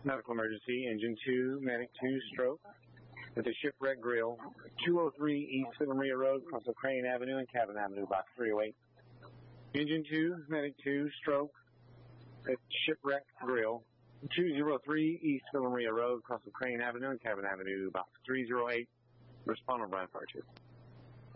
Medical emergency, engine 2, medic 2, stroke, at the Shipwreck Grill, 203 East Santa Maria Road, across Crane Avenue and Cabin Avenue, box 308. Engine 2, medic 2, stroke, at Shipwreck Grill, 203 East Santa Maria Road, across Crane Avenue and Cabin Avenue, box 308. Respond on Brian Fire 2.